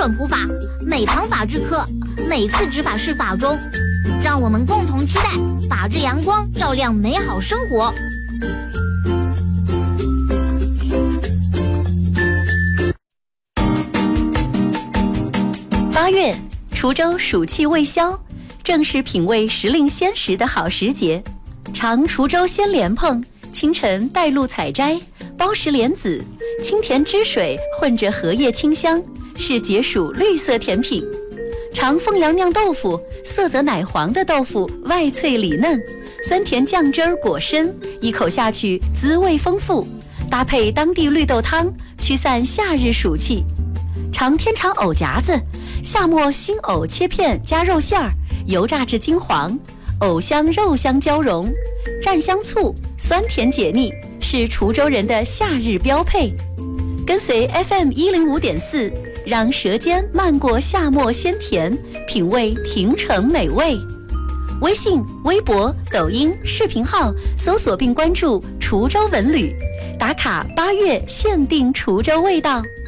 准普法，每堂法制课，每次执法是法中，让我们共同期待法治阳光照亮美好生活。 8月，滁州暑气未消，正是品味时令鲜食的好时节。尝滁州鲜莲蓬，清晨带露采摘，包食莲子，清甜汁水混着荷叶清香，是解暑绿色甜品。尝凤阳酿豆腐，色泽奶黄的豆腐外脆里嫩，酸甜酱汁儿果深，一口下去滋味丰富，搭配当地绿豆汤，驱散夏日暑气。尝天长藕夹子，夏末新藕切片加肉馅儿，油炸至金黄，藕香肉香交融，蘸香醋，酸甜解腻，是滁州人的夏日标配。跟随 FM105.4，让舌尖漫过夏末鲜甜，品味亭城美味。微信、微博、抖音视频号搜索并关注滁州文旅，打卡8月限定滁州味道。